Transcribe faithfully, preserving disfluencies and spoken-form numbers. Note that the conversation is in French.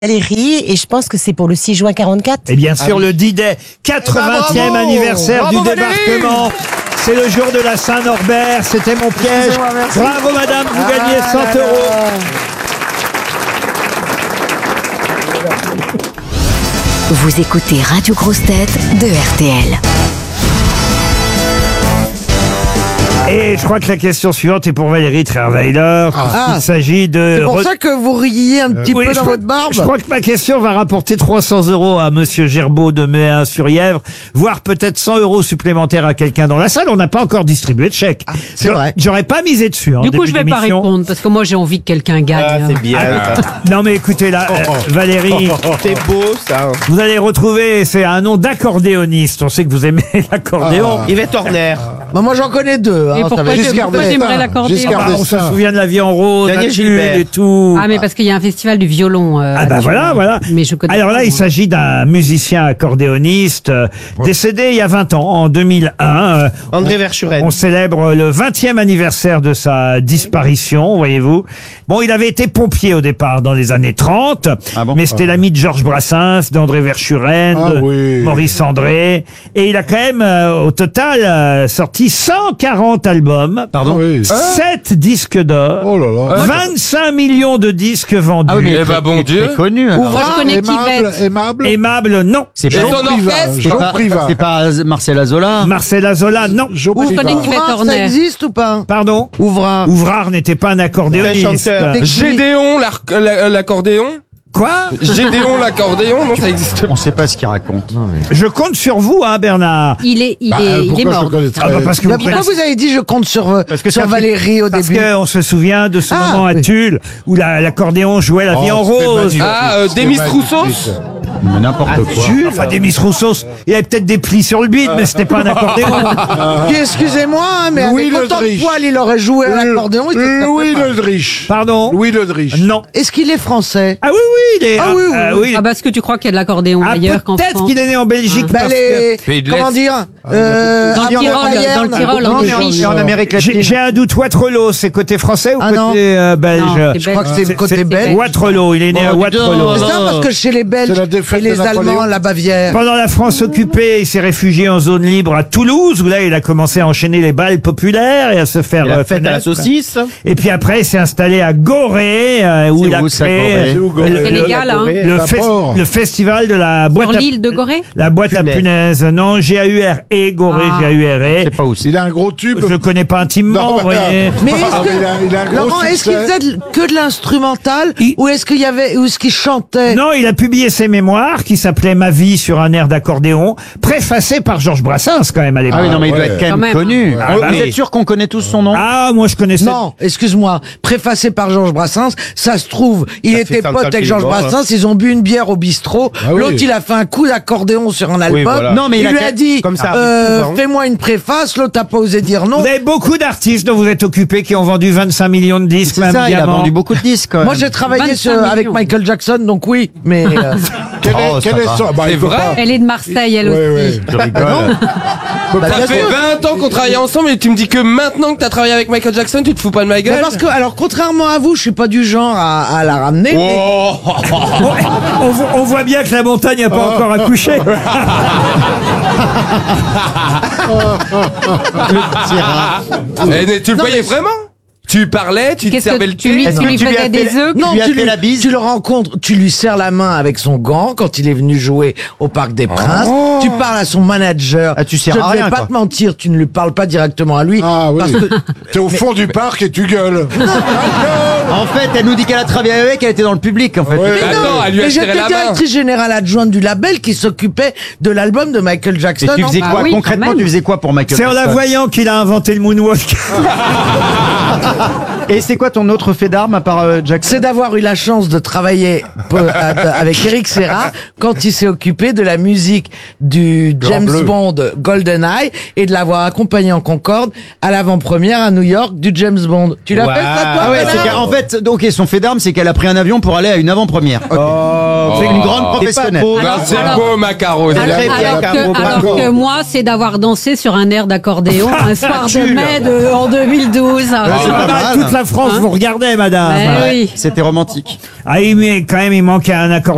Valérie, et je pense que c'est pour le six juin quarante-quatre. Et bien sûr, ah oui. Le D-Day, quatre-vingtième anniversaire bravo, du Valérie. Débarquement. C'est le jour de la Saint-Norbert, c'était mon piège. Bravo madame, vous ah, gagnez cent euros. Vous écoutez Radio Grosse Tête de R T L. Et je crois que la question suivante est pour Valérie Trierweiler. Ah. Il s'agit de... C'est pour ça que vous riez un petit euh, oui, peu dans crois, votre barbe. Je crois que ma question va rapporter trois cents euros à monsieur Gerbeau de Méhun-sur-Yèvre, voire peut-être cent euros supplémentaires à quelqu'un dans la salle. On n'a pas encore distribué de chèque. Ah, c'est vrai. J'aurais pas misé dessus. Hein, du coup, je vais pas répondre parce que moi, j'ai envie que quelqu'un gagne. Ah, c'est bien. Ah, non, mais écoutez, là, oh, oh. Euh, Valérie. Oh, oh, oh. C'est beau, ça. Vous allez retrouver, c'est un nom d'accordéoniste. On sait que vous aimez l'accordéon. Ah. Yvette Horner. Bah, moi, j'en connais deux. Hein, et pourquoi j'aimerais l'accordéon? Ah, on se souvient de La Vie en rose, Daniel Gilbert et tout. Ah, mais parce qu'il y a un festival du violon. Euh, ah, bah voilà, voilà. Mais je connais Alors là, pas, il s'agit d'un musicien accordéoniste euh, ouais. décédé il y a vingt ans, en deux mille un. Euh, André Verschuren. On célèbre le vingtième anniversaire de sa disparition, voyez-vous. Bon, il avait été pompier au départ dans les années trente, ah bon mais c'était ah. l'ami de Georges Brassens, d'André Verschuren, ah, de oui. Maurice André. Et il a quand même, euh, au total, euh, sorti cent quarante albums. Pardon oui. sept disques d'or. Oh là là. vingt-cinq millions de disques vendus. Ah oui, mais eh ben bon Dieu. C'est connu. Ouvra, je connais aimable, aimable. Aimable, non. C'est pas Jean Privat. C'est pas Marcel Azola. Marcel Azola, non. Vous connaissez Yvette Horner. Ça existe ou pas? Pardon? Ouvrard. Ouvrard n'était pas un accordéoniste. Gédéon, l'accordéon. Quoi? Gédéon, l'accordéon, non, ça existe pas. On sait pas ce qu'il raconte. Non, mais... Je compte sur vous, hein, Bernard. Il est, il bah, est, il est mort. Ah, bah, parce que bah, vous pourquoi vous avez dit je compte sur, parce que sur Valérie au parce début? Parce qu'on se souvient de ce ah, moment oui. à Tulle où l'accordéon la, jouait La Vie oh, en rose. Ah, euh, Demis Roussos. Mais n'importe ah, quoi. Tulle. Enfin, Demis Roussos, il avait peut-être des plis sur le bide, mais c'était pas un accordéon. Excusez-moi, hein, mais Louis avec autant de poil, il aurait joué à l'accordéon. Louis Ledrich. Pardon? Louis Ledrich. Non. Est-ce qu'il est français? Ah oui, oui, il est. Ah oui, oui. Ah, oui. Ah, parce que tu crois qu'il y a de l'accordéon ah, ailleurs qu'en France. Peut-être qu'il est né en Belgique. Bah, les... Comment dire euh, Dans le Tyrol, dans le Tyrol, en Autriche. En Amérique latine. J'ai un doute, Waterloo, c'est côté français ou ah, côté euh, belge? Non, je crois que c'est le côté belge. Waterloo, il est né à Waterloo. C'est ça, parce que chez les Belges et les Allemands, la Bavière. Pendant la France occupée, il s'est réfugié en zone libre à Toulouse, où là, il a commencé à enchaîner les balles populaires et à se faire la fête à la saucisse. Et puis après, il s'est installé à Gorée, euh, où il a créé le festival de la boîte à l'île de Gorée. La boîte à punaise. Non, G A U R E, Gorée, G A U R E. C'est pas aussi. Il a un gros tube. Je le connais pas intimement, vous voyez. Mais est-ce que, Laurent, est-ce qu'il faisait que de l'instrumental ou est-ce qu'il y avait, ou est-ce qu'il chantait? Non, il a publié ses mémoires qui s'appelaient Ma vie sur un air d'accordéon, préfacé par Georges Brassens quand même à l'époque. Ah oui, non, mais il doit être quand même, quand même. connu. Ah, bah, vous oui. êtes sûr qu'on connaît tous son nom? Ah, moi je connaissais. Non, excuse-moi. Préfacé par Georges Brassens, ça se trouve, il ça était pote avec Georges Brassens, ils ont bu une bière au bistrot. Ah, L'autre, oui. il a fait un coup d'accordéon sur un album. Oui, voilà. Non, mais il, il lui a, a dit, comme ça, euh, fais-moi une préface. L'autre a pas osé dire non. Vous avez beaucoup d'artistes dont vous êtes occupés qui ont vendu vingt-cinq millions de disques. C'est ça, il a vendu beaucoup de disques. Moi, j'ai travaillé sur, avec Michael Jackson, donc oui, mais. Euh... quel est, oh, quel est son... bah, c'est vrai. Elle est de Marseille, elle oui, aussi. Oui, je rigole. Bah, ça fait vingt ans qu'on travaille ensemble et tu me dis que maintenant que t'as travaillé avec Michael Jackson, tu te fous pas de ma gueule? Bah parce que, alors, contrairement à vous, je suis pas du genre à, à la ramener. Oh mais... on, on voit bien que la montagne n'a pas oh. encore accouché. Et tu le non, voyais vraiment? Tu parlais, tu te servais le thé. Est-ce que tu lui faisais des œufs? Non, tu lui, la bise. Tu le rencontres, tu lui serres la main avec son gant quand il est venu jouer au Parc des Princes. Oh. Tu parles à son manager. Ah, tu sers Je à ne rien, vais pas quoi. te mentir, tu ne lui parles pas directement à lui. Ah oui. Parce que... T'es au fond du parc et tu gueules. En fait, elle nous dit qu'elle a travaillé avec, elle était dans le public, en fait. Ouais. Mais non, Attends, elle lui a mais serré j'étais la main. directrice générale adjointe du label qui s'occupait de l'album de Michael Jackson. Et tu faisais quoi? Ah oui, concrètement, tu faisais quoi pour Michael C'est Jackson? en la voyant qu'il a inventé le moonwalk. Et c'est quoi ton autre fait d'armes à part euh, Jackson? C'est d'avoir eu la chance de travailler avec Eric Serra quand il s'est occupé de la musique du James Bond GoldenEye et de l'avoir accompagné en Concorde à l'avant-première à New York du James Bond. Tu l'as wow. fait ça toi? Ah ouais, c'est qu'en fait, donc son fait d'armes, c'est qu'elle a pris un avion pour aller à une avant-première. Okay. Oh, c'est une grande professionnelle. C'est beau, Macaro. Alors, alors, que, alors que moi, c'est d'avoir dansé sur un air d'accordéon un soir de mai de, en deux mille douze. Ah, c'est pas mal. Toute la France hein vous regardait, madame. Ouais, oui. C'était romantique. Ah, il, mais quand même, il manquait un accord.